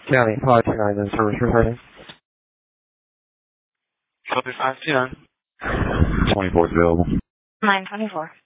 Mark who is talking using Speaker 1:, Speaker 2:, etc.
Speaker 1: County 529 in service returning.
Speaker 2: Copy 529.
Speaker 3: 24 is available.
Speaker 4: 924.